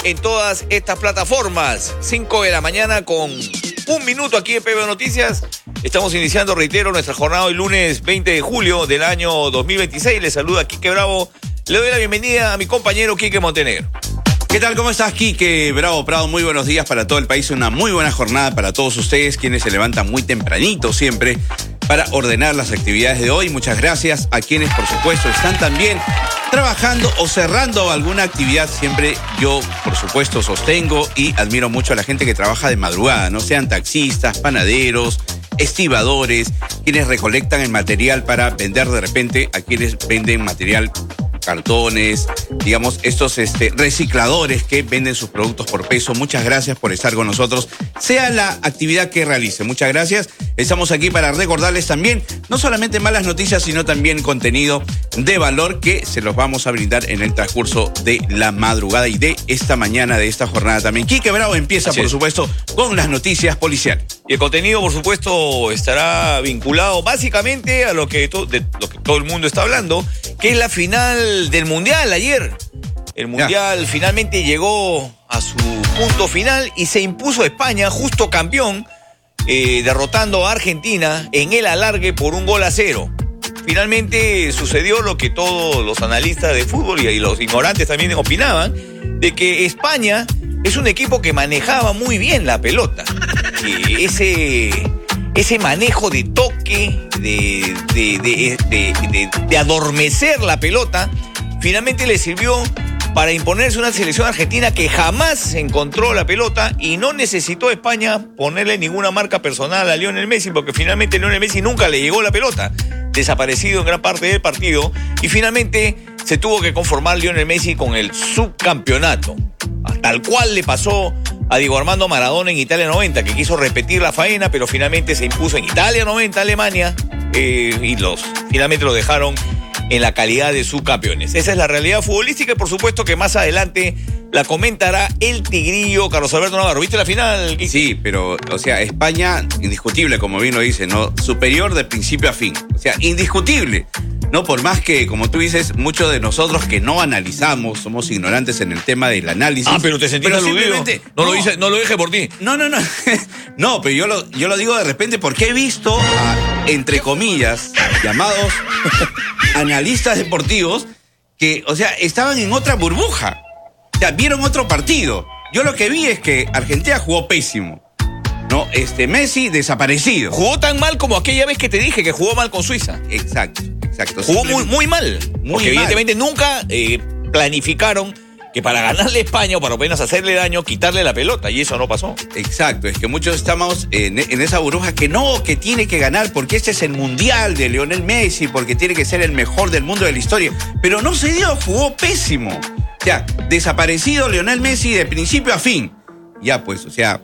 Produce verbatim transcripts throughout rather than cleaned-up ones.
en todas estas plataformas. cinco de la mañana con un minuto aquí en P B Noticias. Estamos iniciando, reitero, nuestra jornada hoy lunes veinte de julio del año dos mil veintiséis. Les saluda Quique Bravo. Le doy la bienvenida a mi compañero Quique Montenegro. ¿Qué tal? ¿Cómo estás, Quique Bravo Prado? Muy buenos días para todo el país. Una muy buena jornada para todos ustedes, quienes se levantan muy tempranito siempre para ordenar las actividades de hoy. Muchas gracias a quienes, por supuesto, están también trabajando o cerrando alguna actividad. Siempre yo, por supuesto, sostengo y admiro mucho a la gente que trabaja de madrugada, no sean taxistas, panaderos, estibadores, quienes recolectan el material para vender de repente a quienes venden material, cartones, digamos, estos este, recicladores que venden sus productos por peso. Muchas gracias por estar con nosotros, sea la actividad que realice. Muchas gracias. Estamos aquí para recordarles también, no solamente malas noticias, sino también contenido de valor que se los vamos a brindar en el transcurso de la madrugada y de esta mañana, de esta jornada también. Quique Bravo empieza, por supuesto, con las noticias policiales. Y el contenido, por supuesto, estará vinculado básicamente a lo que, to- de lo que todo el mundo está hablando, que es la final del Mundial ayer. El Mundial ya. finalmente llegó a su punto final y se impuso a España, justo campeón, eh, derrotando a Argentina en el alargue por un gol a cero. Finalmente sucedió lo que todos los analistas de fútbol y, y los ignorantes también opinaban, de que España es un equipo que manejaba muy bien la pelota. Y ese... Ese manejo de toque, de, de, de, de, de, de adormecer la pelota, finalmente le sirvió para imponerse una selección argentina que jamás encontró la pelota y no necesitó España ponerle ninguna marca personal a Lionel Messi, porque finalmente Lionel Messi nunca le llegó la pelota, desaparecido en gran parte del partido, y finalmente se tuvo que conformar Lionel Messi con el subcampeonato, tal cual le pasó a Diego Armando Maradona en Italia noventa, que quiso repetir la faena, pero finalmente se impuso en Italia noventa, Alemania, eh, y los finalmente lo dejaron en la calidad de subcampeones. Esa es la realidad futbolística y por supuesto que más adelante la comentará el tigrillo Carlos Alberto Navarro. ¿Viste la final, Kiki? Sí, pero, o sea, España, indiscutible, como bien lo dice, ¿no? Superior de principio a fin. O sea, indiscutible. No, por más que, como tú dices, muchos de nosotros que no analizamos, somos ignorantes en el tema del análisis. Ah, pero te sentís aludido. No, no, lo hice, no lo dije por ti. No, no, no. No, pero yo lo, yo lo digo de repente porque he visto a, entre comillas, llamados analistas deportivos que, o sea, estaban en otra burbuja. O sea, vieron otro partido. Yo lo que vi es que Argentina jugó pésimo. No, este, Messi desaparecido. Jugó tan mal como aquella vez que te dije que jugó mal con Suiza. Exacto, exacto. Jugó muy, muy mal. Muy porque mal. Evidentemente nunca eh, planificaron que para ganarle a España o para apenas hacerle daño, quitarle la pelota. Y eso no pasó. Exacto, es que muchos estamos en, en esa burbuja que no, que tiene que ganar porque este es el mundial de Lionel Messi, porque tiene que ser el mejor del mundo de la historia. Pero no se dio, jugó pésimo. O sea, desaparecido Lionel Messi de principio a fin. Ya pues, o sea...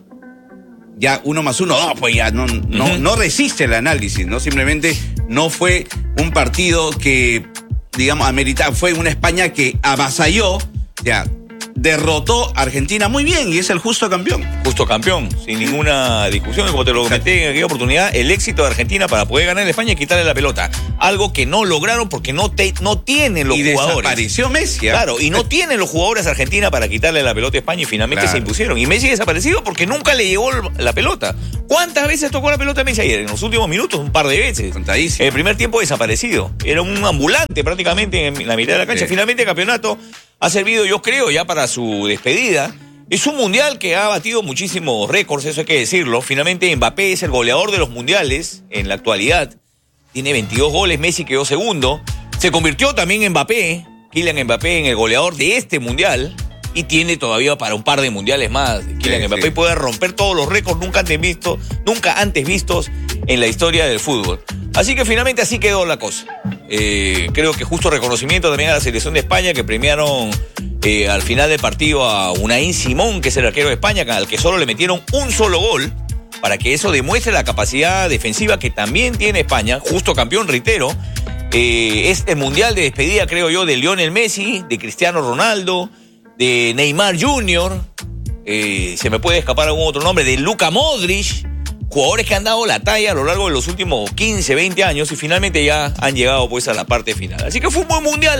Ya uno más uno, no, pues ya no, no, uh-huh. no resiste el análisis, ¿no? Simplemente no fue un partido que, digamos, ameritaba, fue una España que avasalló, ya, derrotó a Argentina muy bien y es el justo campeón. Justo campeón, sin ninguna discusión. Como te lo comenté en aquella oportunidad, el éxito de Argentina para poder ganar en España y quitarle la pelota. Algo que no lograron porque no, te, no tienen los y jugadores. Y desapareció Messi. ¿eh? Claro, y no tienen los jugadores Argentina para quitarle la pelota a España y finalmente claro. se impusieron. Y Messi desaparecido porque nunca le llegó la pelota. ¿Cuántas veces tocó la pelota a Messi ayer? En los últimos minutos, un par de veces. Contadísimo. El primer tiempo desaparecido. Era un ambulante prácticamente en la mitad de la cancha. Sí. Finalmente el campeonato ha servido, yo creo, ya para su despedida. Es un mundial que ha batido muchísimos récords, eso hay que decirlo. Finalmente Mbappé es el goleador de los mundiales en la actualidad. Tiene veintidós goles, Messi quedó segundo. Se convirtió también Mbappé, Kylian Mbappé, en el goleador de este mundial. Y tiene todavía para un par de mundiales más. Kylian sí, Mbappé sí. puede romper todos los récords nunca antes vistos, nunca antes vistos en la historia del fútbol. Así que finalmente así quedó la cosa. Eh, creo que justo reconocimiento también a la selección de España, que premiaron eh, al final del partido a Unai Simón, que es el arquero de España, al que solo le metieron un solo gol, para que eso demuestre la capacidad defensiva que también tiene España, justo campeón, reitero. Eh, es el mundial de despedida, creo yo, de Lionel Messi, de Cristiano Ronaldo, de Neymar junior, eh, se me puede escapar algún otro nombre, de Luka Modric, jugadores que han dado la talla a lo largo de los últimos quince, veinte años y finalmente ya han llegado pues a la parte final. Así que fue un buen mundial,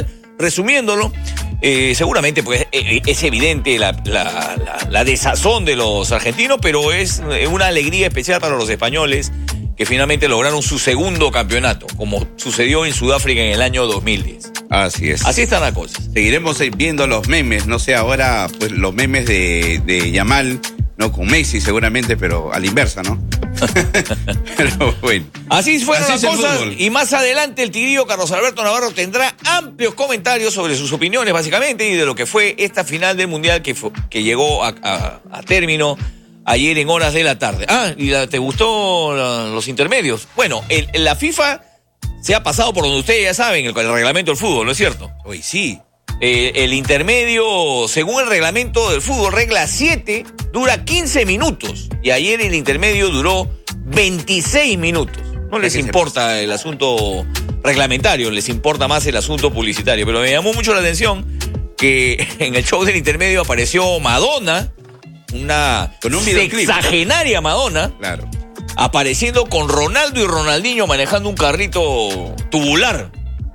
resumiéndolo, eh, seguramente pues eh, es evidente la, la, la, la desazón de los argentinos, pero es una alegría especial para los españoles que finalmente lograron su segundo campeonato, como sucedió en Sudáfrica en el año dos mil diez. Así es. Así están las cosas. Seguiremos viendo los memes, no sé, ahora pues los memes de, de Yamal, no con Messi seguramente, pero a la inversa, ¿no? Pero bueno. Así fueron Así las cosas, fútbol. y más adelante el tigrillo Carlos Alberto Navarro tendrá amplios comentarios sobre sus opiniones básicamente y de lo que fue esta final del Mundial que, fue, que llegó a, a, a término ayer en horas de la tarde. Ah, ¿y la, te gustó la, los intermedios? Bueno, el, la FIFA se ha pasado por donde ustedes ya saben, el, el reglamento del fútbol, ¿no es cierto? Hoy sí. Eh, el intermedio, según el reglamento del fútbol, regla siete, dura quince minutos. Y ayer el intermedio duró veintiséis minutos. No les importa el asunto reglamentario, les importa más el asunto publicitario. Pero me llamó mucho la atención que en el show del intermedio apareció Madonna, una con un videoclip, sexagenaria Madonna, claro, apareciendo con Ronaldo y Ronaldinho manejando un carrito tubular.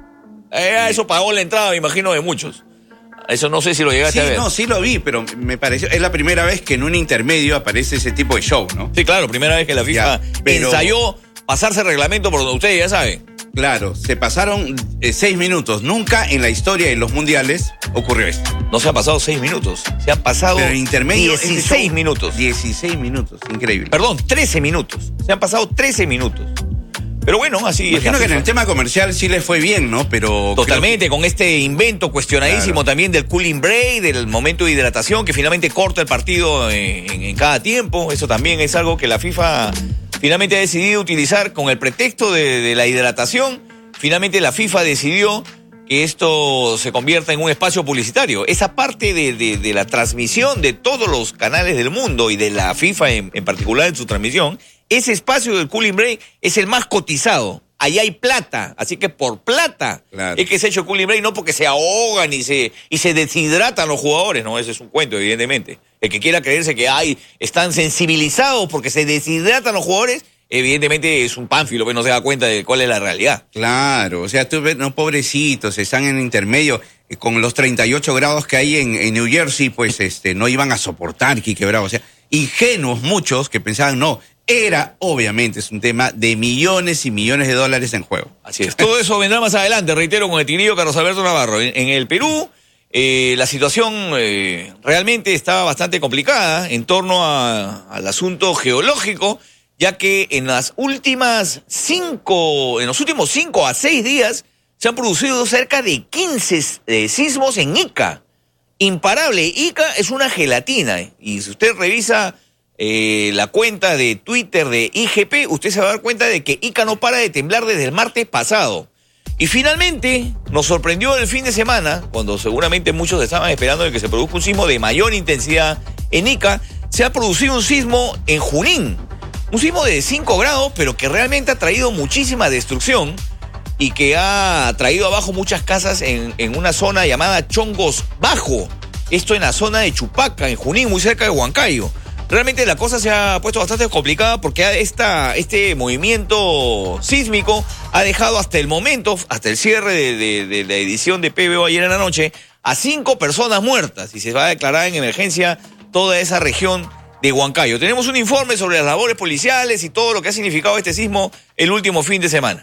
Eh, eso pagó la entrada, me imagino, de muchos. Eso no sé si lo llegaste sí, a ver. No, sí lo vi, pero me pareció, es la primera vez que en un intermedio aparece ese tipo de show, ¿no? Sí, claro, primera vez que la FIFA ya, pero... ensayó pasarse el reglamento por donde ustedes ya saben. Claro, se pasaron eh, seis minutos. Nunca en la historia de los mundiales ocurrió esto. No se han pasado seis minutos, se han pasado pero intermedio, dieciséis minutos. dieciséis minutos, increíble. Perdón, trece minutos. Se han pasado trece minutos. Pero bueno, así Imagino es. que en el tema comercial sí les fue bien, ¿no? Pero totalmente, que... con este invento cuestionadísimo claro. también del cooling break, del momento de hidratación, que finalmente corta el partido en, en, en cada tiempo. Eso también es algo que la FIFA finalmente ha decidido utilizar con el pretexto de, de la hidratación. Finalmente la FIFA decidió que esto se convierta en un espacio publicitario. Esa parte de, de, de la transmisión de todos los canales del mundo y de la FIFA en, en particular en su transmisión, ese espacio del cooling break es el más cotizado. Allá hay plata, así que por plata claro. es que se ha hecho el cooling break, no porque se ahogan y se, y se deshidratan los jugadores. No, ese es un cuento, evidentemente. El que quiera creerse que ay, están sensibilizados porque se deshidratan los jugadores, evidentemente es un pánfilo, que no se da cuenta de cuál es la realidad. Claro, o sea, tú ves, no, pobrecitos, están en intermedio, eh, con los treinta y ocho grados que hay en, en New Jersey, pues este, no iban a soportar, Quique Bravo. O sea, ingenuos muchos que pensaban, no, era, obviamente, es un tema de millones y millones de dólares en juego. Así es. Todo eso vendrá más adelante, reitero, con el tigrillo Carlos Alberto Navarro. En, en el Perú, eh, la situación eh, realmente está bastante complicada en torno a, al asunto geológico, ya que en las últimas cinco, en los últimos cinco a seis días se han producido cerca de quince eh, sismos en Ica. Imparable. Ica es una gelatina, y si usted revisa eh, la cuenta de Twitter de I G P, usted se va a dar cuenta de que Ica no para de temblar desde el martes pasado. Y finalmente nos sorprendió el fin de semana, cuando seguramente muchos estaban esperando de que se produzca un sismo de mayor intensidad en Ica, se ha producido un sismo en Junín. Un sismo de cinco grados, pero que realmente ha traído muchísima destrucción y que ha traído abajo muchas casas en, en una zona llamada Chongos Bajo. Esto en la zona de Chupaca, en Junín, muy cerca de Huancayo. Realmente la cosa se ha puesto bastante complicada porque esta, este movimiento sísmico ha dejado hasta el momento, hasta el cierre de, de, de la edición de P B O ayer en la noche, a cinco personas muertas y se va a declarar en emergencia toda esa región de Huancayo. Tenemos un informe sobre las labores policiales y todo lo que ha significado este sismo el último fin de semana.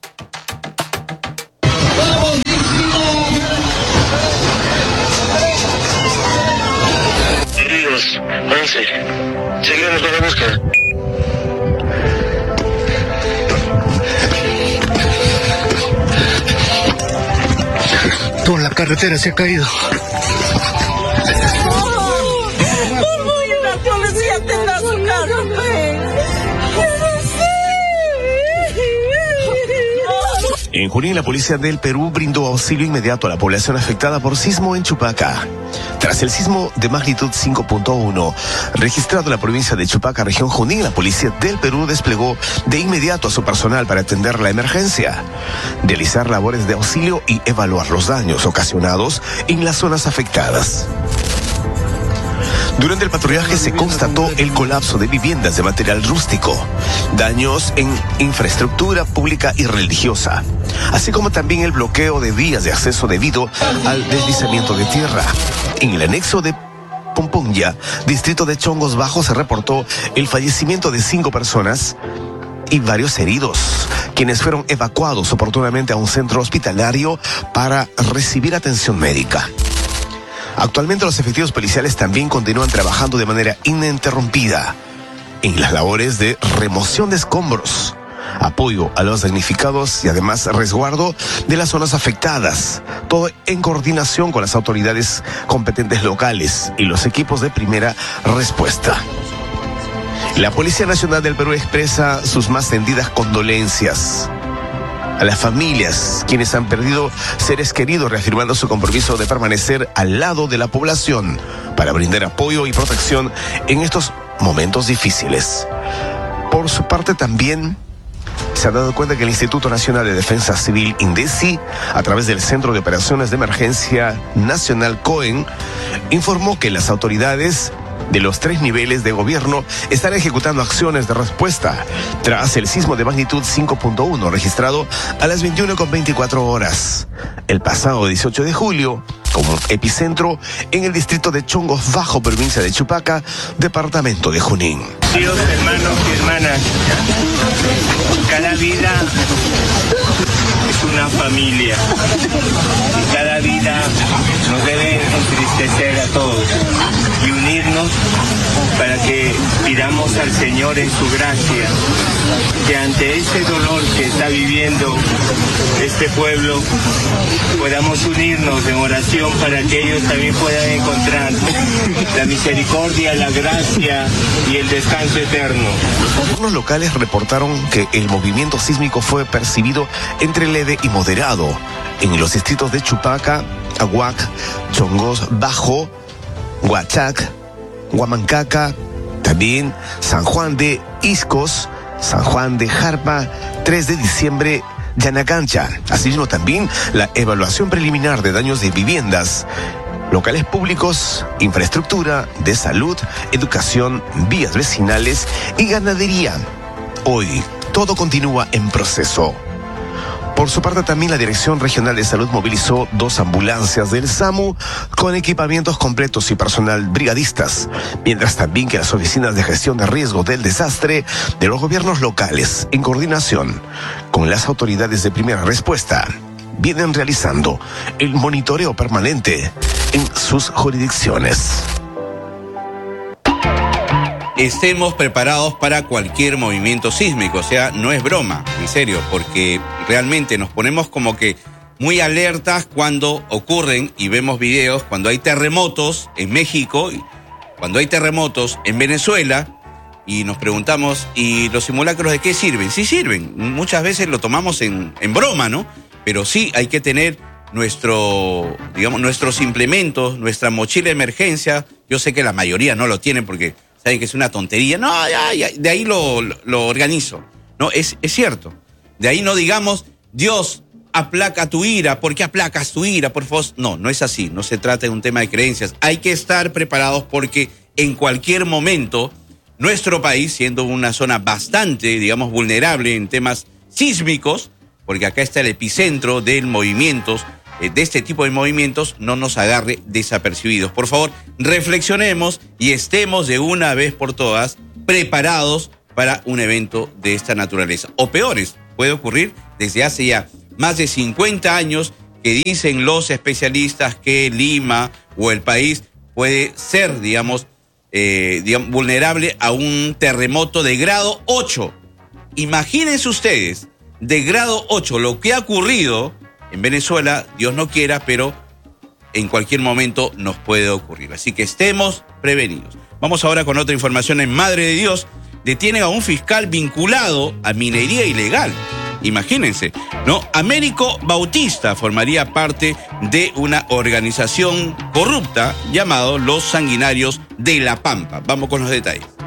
Heridos, once. Seguimos con la búsqueda. Toda la carretera se ha caído. En Junín, la policía del Perú brindó auxilio inmediato a la población afectada por sismo en Chupaca. Tras el sismo de magnitud cinco punto uno, registrado en la provincia de Chupaca, región Junín, la policía del Perú desplegó de inmediato a su personal para atender la emergencia, realizar labores de auxilio y evaluar los daños ocasionados en las zonas afectadas. Durante el patrullaje se constató el colapso de viviendas de material rústico, daños en infraestructura pública y religiosa, así como también el bloqueo de vías de acceso debido al deslizamiento de tierra. En el anexo de Pomponya, distrito de Chongos Bajo, se reportó el fallecimiento de cinco personas y varios heridos, quienes fueron evacuados oportunamente a un centro hospitalario para recibir atención médica. Actualmente los efectivos policiales también continúan trabajando de manera ininterrumpida en las labores de remoción de escombros, apoyo a los damnificados y además resguardo de las zonas afectadas, todo en coordinación con las autoridades competentes locales y los equipos de primera respuesta. La Policía Nacional del Perú expresa sus más sentidas condolencias a las familias, quienes han perdido seres queridos, reafirmando su compromiso de permanecer al lado de la población para brindar apoyo y protección en estos momentos difíciles. Por su parte también se ha dado cuenta que el Instituto Nacional de Defensa Civil, INDECI, a través del Centro de Operaciones de Emergencia Nacional COEN, informó que las autoridades de los tres niveles de gobierno están ejecutando acciones de respuesta tras el sismo de magnitud cinco punto uno registrado a las veintiuna con veinticuatro horas el pasado dieciocho de julio como epicentro en el distrito de Chongos Bajo, provincia de Chupaca, departamento de Junín. Tíos, hermanos y hermanas, cada vida es una familia y cada vida nos debe entristecer a todos y unirnos para que pidamos al Señor en su gracia que ante este dolor que está viviendo este pueblo podamos unirnos en oración para que ellos también puedan encontrar la misericordia, la gracia y el descanso eterno. Los gobiernos locales reportaron que el movimiento sísmico fue percibido entre leve y moderado en los distritos de Chupaca, Aguac, Chongos Bajo, Huachac, Huamancaca, también San Juan de Iscos, San Juan de Jarpa, tres de diciembre, Yanacancha. Asimismo también la evaluación preliminar de daños de viviendas, locales públicos, infraestructura de salud, educación, vías vecinales y ganadería. Hoy todo continúa en proceso. Por su parte, también la Dirección Regional de Salud movilizó dos ambulancias del SAMU con equipamientos completos y personal brigadistas, mientras también que las oficinas de gestión de riesgo del desastre de los gobiernos locales, en coordinación con las autoridades de primera respuesta, vienen realizando el monitoreo permanente en sus jurisdicciones. Estemos preparados para cualquier movimiento sísmico, o sea, no es broma, en serio, porque realmente nos ponemos como que muy alertas cuando ocurren y vemos videos, cuando hay terremotos en México, cuando hay terremotos en Venezuela, y nos preguntamos, ¿y los simulacros de qué sirven? Sí sirven, muchas veces lo tomamos en, en broma, ¿no? Pero sí hay que tener nuestro, digamos, nuestros implementos, nuestra mochila de emergencia. Yo sé que la mayoría no lo tienen porque saben que es una tontería. No, ya, ya, de ahí lo, lo, lo organizo. No, es, es cierto. De ahí no digamos, Dios, aplaca tu ira. ¿Por qué aplacas tu ira? Por favor. No, no es así. No se trata de un tema de creencias. Hay que estar preparados porque en cualquier momento nuestro país, siendo una zona bastante, digamos, vulnerable en temas sísmicos, porque acá está el epicentro del movimientos, de este tipo de movimientos, no nos agarre desapercibidos. Por favor, reflexionemos y estemos de una vez por todas preparados para un evento de esta naturaleza. O peores, puede ocurrir desde hace ya más de cincuenta años que dicen los especialistas que Lima o el país puede ser, digamos, eh, digamos vulnerable a un terremoto de grado ocho. Imagínense ustedes, de grado ocho, lo que ha ocurrido en Venezuela, Dios no quiera, pero en cualquier momento nos puede ocurrir. Así que estemos prevenidos. Vamos ahora con otra información en Madre de Dios. Detienen a un fiscal vinculado a minería ilegal. Imagínense, ¿no? Américo Bautista formaría parte de una organización corrupta llamado Los Sanguinarios de La Pampa. Vamos con los detalles.